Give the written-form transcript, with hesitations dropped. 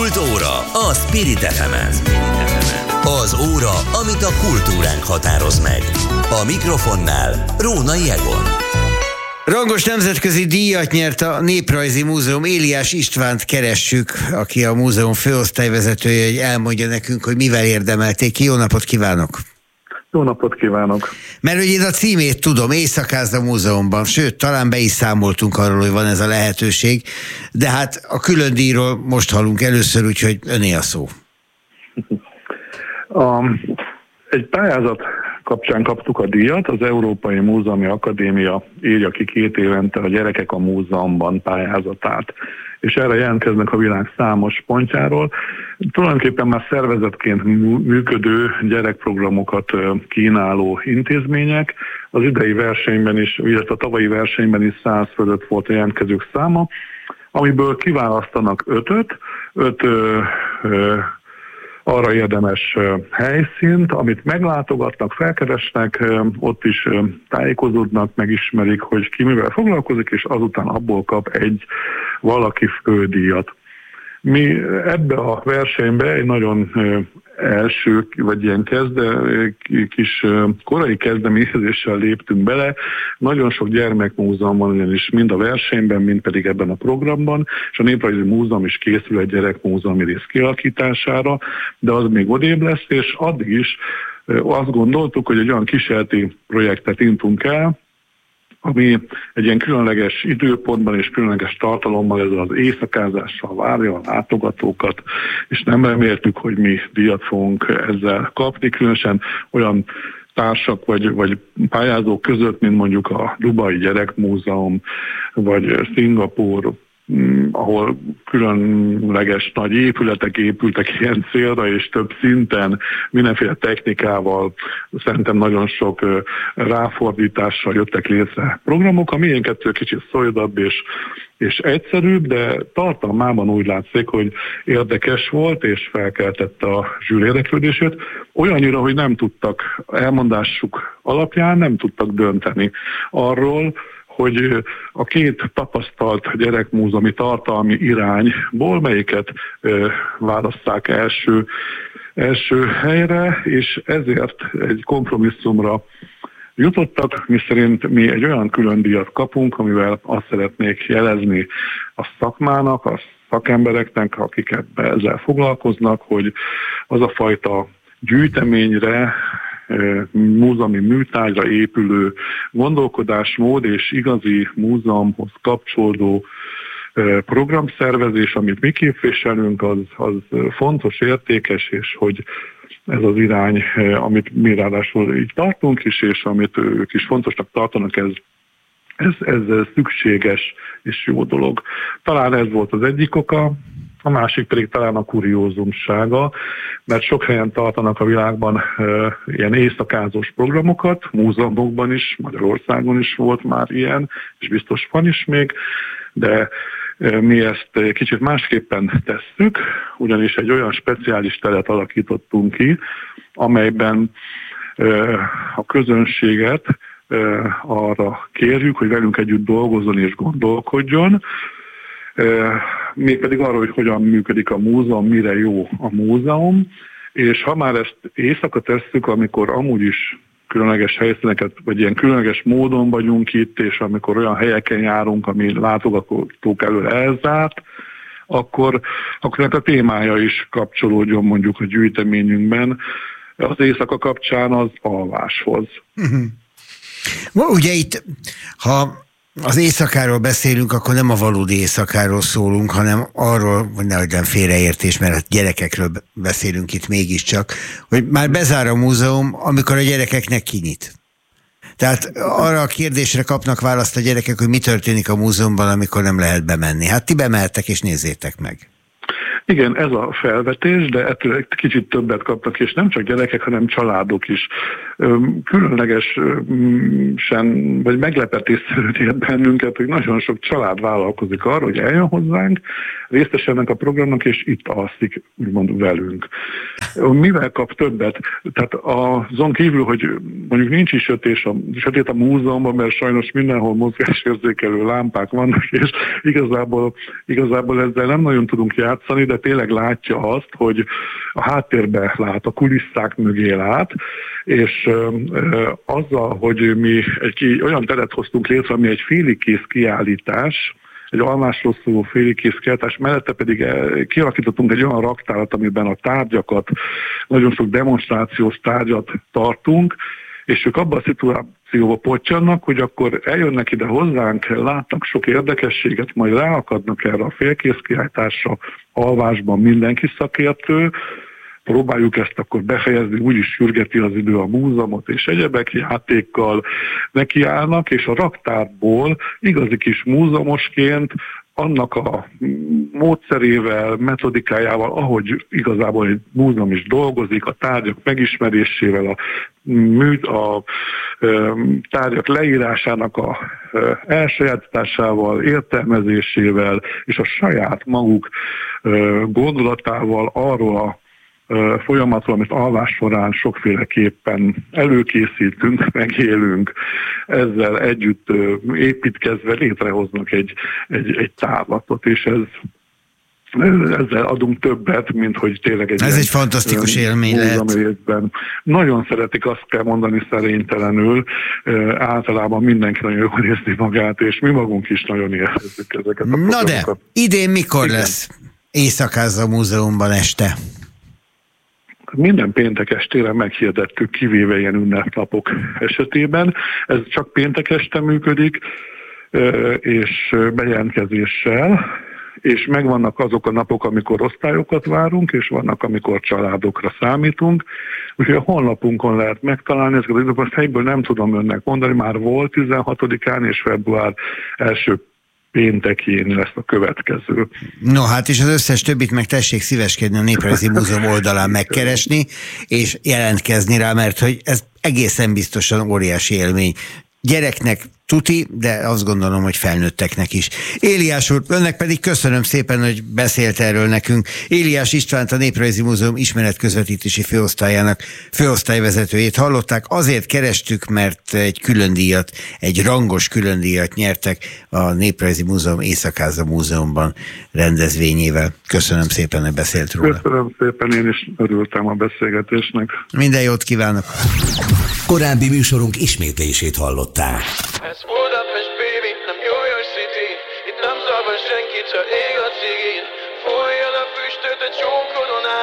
Kultúra a Spirit FM-en. Az óra, amit a kultúránk határoz meg. A mikrofonnál Rónai Egon. Rangos nemzetközi díjat nyert a Néprajzi Múzeum. Éliás Istvánt keressük, aki a múzeum főosztályvezetője, hogy elmondja nekünk, hogy mivel érdemelték ki. Jó napot kívánok! Jó napot kívánok! Mert hogy én a címét tudom, Éjszakáz a múzeumban, sőt, talán be is számoltunk arról, hogy van ez a lehetőség, de hát a külön díjról most hallunk először, úgyhogy öné a szó. Egy pályázat kapcsán kaptuk a díjat, az Európai Múzeumi Akadémia írja ki 2 évente a Gyerekek a Múzeumban pályázatát, és erre jelentkeznek a világ számos pontjáról. Tulajdonképpen már szervezetként működő gyerekprogramokat kínáló intézmények. Az idei versenyben is, illetve a tavalyi versenyben is 100 fölött volt a jelentkezők száma, amiből kiválasztanak 5 arra érdemes helyszínt, amit meglátogatnak, felkeresnek, ott is tájékozódnak, megismerik, hogy ki mivel foglalkozik, és azután abból kap valaki fődíjat. Mi ebbe a versenybe egy nagyon első, vagy ilyen kis korai kezdeményezéssel léptünk bele. Nagyon sok gyermekmúzeum van ugyanis mind a versenyben, mind pedig ebben a programban, és a Néprajzi Múzeum is készül egy gyerekmúzeumi rész kialakítására, de az még odébb lesz, és addig is azt gondoltuk, hogy egy olyan kísérleti projektet indítunk el, ami egy ilyen különleges időpontban és különleges tartalommal ezzel az éjszakázással várja a látogatókat, és nem reméltük, hogy mi díjat fogunk ezzel kapni, különösen olyan társak vagy pályázók között, mint mondjuk a Dubai Gyerekmúzeum, vagy Szingapúr, ahol különleges nagy épületek épültek ilyen célra, és több szinten, mindenféle technikával, szerintem nagyon sok ráfordítással jöttek létre programok. A miénk kicsit szolidabb és egyszerűbb, de tartalmában úgy látszik, hogy érdekes volt, és felkeltette a zsűri érdeklődését. Olyannyira, hogy nem tudtak, elmondásuk alapján nem tudtak dönteni arról, hogy a 2 tapasztalt gyerekmúzeumi tartalmi irányból melyiket válasszák első helyre, és ezért egy kompromisszumra jutottak, miszerint mi egy olyan külön díjat kapunk, amivel azt szeretnék jelezni a szakmának, a szakembereknek, akik ezzel foglalkoznak, hogy az a fajta gyűjteményre, múzeumi műtárgyra épülő gondolkodásmód és igazi múzeumhoz kapcsolódó programszervezés, amit mi képviselünk, az fontos, értékes, és hogy ez az irány, amit mi ráadásul így tartunk is, és amit ők is fontosnak tartanak, ez szükséges és jó dolog. Talán ez volt az egyik oka, a másik pedig talán a kuriózumsága, mert sok helyen tartanak a világban ilyen éjszakázós programokat, múzeumokban is, Magyarországon is volt már ilyen, és biztos van is még, de mi ezt kicsit másképpen tesszük, ugyanis egy olyan speciális teret alakítottunk ki, amelyben a közönséget arra kérjük, hogy velünk együtt dolgozzon és gondolkodjon, mégpedig arról, hogy hogyan működik a múzeum, mire jó a múzeum, és ha már ezt éjszaka tesszük, amikor amúgy is különleges helyszíneket, vagy ilyen különleges módon vagyunk itt, és amikor olyan helyeken járunk, ami látogatók elől elzárt, akkor ennek a témája is kapcsolódjon mondjuk a gyűjteményünkben az éjszaka kapcsán az alváshoz. Ugye itt, ha az éjszakáról beszélünk, akkor nem a valódi éjszakáról szólunk, hanem arról, hogy nehogy nem félreértés, mert a gyerekekről beszélünk itt mégiscsak, hogy már bezár a múzeum, amikor a gyerekeknek kinyit. Tehát arra a kérdésre kapnak választ a gyerekek, hogy mi történik a múzeumban, amikor nem lehet bemenni. Hát ti bemehettek és nézzétek meg. Igen, ez a felvetés, de ettől egy kicsit többet kaptak, és nem csak gyerekek, hanem családok is. Különlegesen, vagy meglepetésszerűen ért bennünket, hogy nagyon sok család vállalkozik arra, hogy eljön hozzánk, részesednek a programnak, és itt alszik, úgymond velünk. Mivel kap többet? Tehát azon kívül, hogy mondjuk nincs is sötét a múzeumban, mert sajnos mindenhol mozgásérzékelő lámpák vannak, és igazából ezzel nem nagyon tudunk játszani, de tényleg látja azt, hogy a háttérbe lát, a kulisszák mögé lát, és azzal, hogy mi egy olyan teret hoztunk létre, ami egy félig kész kiállítás, egy almásról szóló félig kész kiállítás, mellette pedig kialakítottunk egy olyan raktárat, amiben a tárgyakat, nagyon sok demonstrációs tárgyat tartunk, és ők abban a szituációba pottyannak, hogy akkor eljönnek ide hozzánk, látnak sok érdekességet, majd ráakadnak erre a félkész kiállításra, alvásban mindenki szakértő, próbáljuk ezt akkor befejezni, úgyis sürgeti az idő a múzeumot és egyebek, játékkal nekiállnak, és a raktárból igazi kis múzeumosként annak a módszerével, metodikájával, ahogy igazából egy múzeum is dolgozik, a tárgyak megismerésével, a tárgyak leírásának a elsajátításával, értelmezésével, és a saját maguk gondolatával arról a folyamatról, amit alvás során sokféleképpen előkészítünk, megélünk, ezzel együtt építkezve létrehoznak egy távlatot, és ezzel adunk többet, mint hogy tényleg ez egy fantasztikus élmény lehet. Nagyon szeretik, azt kell mondani szerénytelenül, általában mindenki nagyon jól érzi magát, és mi magunk is nagyon élvezzük ezeket a Na de, idén mikor lesz Éjszakáza Múzeumban este? Minden péntek estére meghirdettük, kivéve ilyen ünnepnapok esetében. Ez csak péntek este működik, és bejelentkezéssel, és megvannak azok a napok, amikor osztályokat várunk, és vannak, amikor családokra számítunk. Úgyhogy a honlapunkon lehet megtalálni, ezeket az időket fejből nem tudom önnek mondani, már volt 16-án, és február első péntekén lesz a következő. No, hát és az összes többit meg tessék szíveskedni a Néprajzi Múzeum oldalán megkeresni, és jelentkezni rá, mert hogy ez egészen biztosan óriási élmény. Gyereknek tuti, de azt gondolom, hogy felnőtteknek is. Éliás úr, önnek pedig köszönöm szépen, hogy beszélt erről nekünk. Éliás Istvánt, a Néprajzi Múzeum ismeretközvetítési főosztályának főosztályvezetőjét hallották. Azért kerestük, mert egy különdíjat, egy rangos különdíjat nyertek a Néprajzi Múzeum Éjszakáza Múzeumban rendezvényével. Köszönöm szépen, hogy beszélt róla. Köszönöm szépen, én is örültem a beszélgetésnek. Minden jót kívánok! Korábbi műsorunk ismétlését hallották. Ez Budapest, baby, nem Jó City. Itt nem szabad senki, csak ég a cigin. Fújjad a füstöt a csókon.